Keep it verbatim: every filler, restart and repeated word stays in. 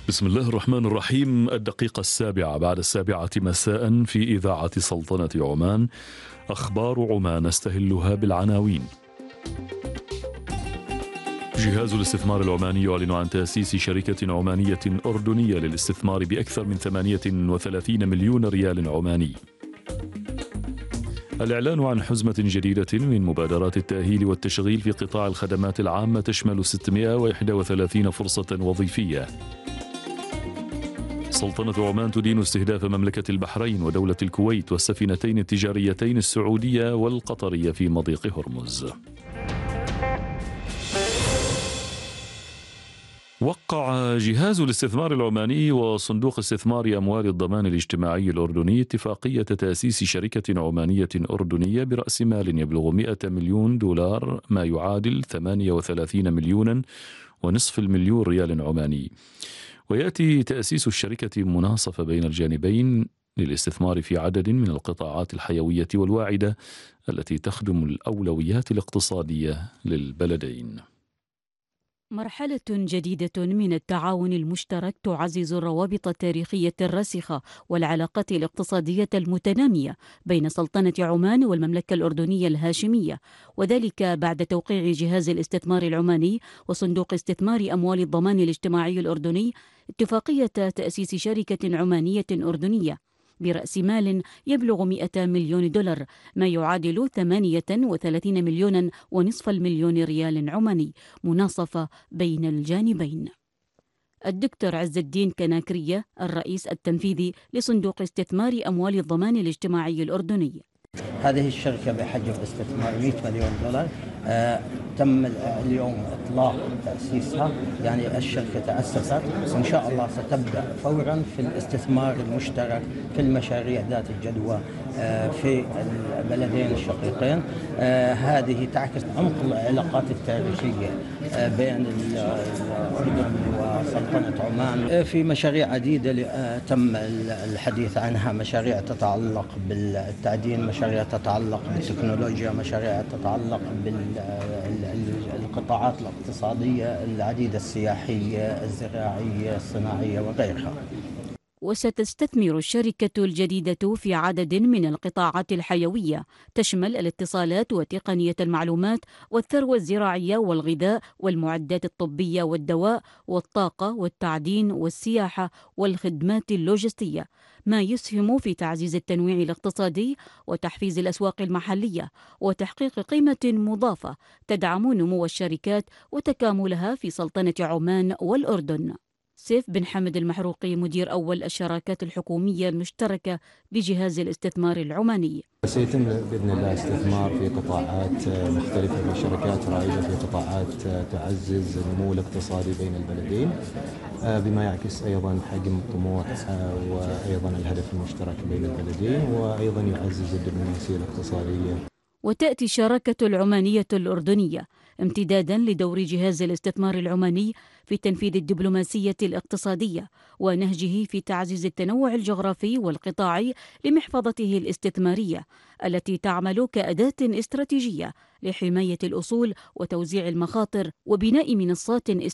بسم الله الرحمن الرحيم. الدقيقة السابعة بعد السابعة مساء في إذاعة سلطنة عمان. أخبار عمان استهلها بالعناوين. جهاز الاستثمار العماني يعلن عن تأسيس شركة عمانية أردنية للاستثمار بأكثر من ثمانية وثلاثين مليون ريال عماني. الإعلان عن حزمة جديدة من مبادرات التأهيل والتشغيل في قطاع الخدمات العامة تشمل ستمائة وواحد وثلاثين فرصة وظيفية. سلطنة عمان تدين استهداف مملكة البحرين ودولة الكويت والسفينتين التجاريتين السعودية والقطرية في مضيق هرمز. وقع جهاز الاستثمار العماني وصندوق استثمار أموال الضمان الاجتماعي الأردني اتفاقية تأسيس شركة عمانية أردنية برأس مال يبلغ مئة مليون دولار، ما يعادل ثمانية وثلاثين مليونا ونصف المليون ريال عماني. ويأتي تأسيس الشركة مناصفة بين الجانبين للاستثمار في عدد من القطاعات الحيوية والواعدة التي تخدم الأولويات الاقتصادية للبلدين. مرحلة جديدة من التعاون المشترك تعزز الروابط التاريخية الراسخة والعلاقات الاقتصادية المتنامية بين سلطنة عمان والمملكة الأردنية الهاشمية، وذلك بعد توقيع جهاز الاستثمار العماني وصندوق استثمار أموال الضمان الاجتماعي الأردني اتفاقية تأسيس شركة عمانية أردنية برأس مال يبلغ مئة مليون دولار، ما يعادل ثمانية وثلاثين مليونا ونصف المليون ريال عماني، مناصفة بين الجانبين. الدكتور عز الدين كناكرية الرئيس التنفيذي لصندوق استثمار أموال الضمان الاجتماعي الأردني: هذه الشركة بحجم استثمار مئة مليون دولار، آه تم اليوم إطلاق تأسيسها، يعني الشركة تأسست وإن شاء الله ستبدأ فورا في الاستثمار المشترك في المشاريع ذات الجدوى آه في البلدين الشقيقين. آه هذه تعكس عمق العلاقات التاريخية آه بين الأردن وسلطنة عمان آه في مشاريع عديدة آه تم الحديث عنها، مشاريع تتعلق بالتعدين، مشاريع تتعلق بالتكنولوجيا، مشاريع تتعلق بالقطاعات الاقتصادية العديدة، السياحية، الزراعية، الصناعية وغيرها. وستستثمر الشركة الجديدة في عدد من القطاعات الحيوية تشمل الاتصالات وتقنية المعلومات والثروة الزراعية والغذاء والمعدات الطبية والدواء والطاقة والتعدين والسياحة والخدمات اللوجستية، ما يسهم في تعزيز التنويع الاقتصادي وتحفيز الأسواق المحلية وتحقيق قيمة مضافة تدعم نمو الشركات وتكاملها في سلطنة عمان والأردن. سيف بن حمد المحروقي مدير أول الشراكات الحكومية المشتركة بجهاز الاستثمار العماني: سيتم بإذن الله استثمار في قطاعات مختلفة من شركات رائدة في قطاعات تعزز النمو الاقتصادي بين البلدين، بما يعكس أيضا حجم الطموح وأيضا الهدف المشترك بين البلدين، وأيضا يعزز الدبلوماسية الاقتصادية. وتأتي الشراكة العمانية الأردنية امتدادا لدور جهاز الاستثمار العماني في تنفيذ الدبلوماسية الاقتصادية ونهجه في تعزيز التنوع الجغرافي والقطاعي لمحفظته الاستثمارية التي تعمل كأداة استراتيجية لحماية الأصول وتوزيع المخاطر وبناء منصات